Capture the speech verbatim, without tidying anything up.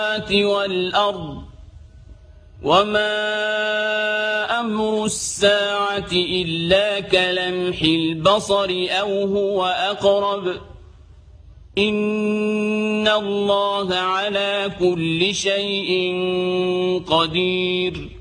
والأرض وما أمر الساعة إلا كلمح البصر أو هو أقرب إن الله على كل شيء قدير.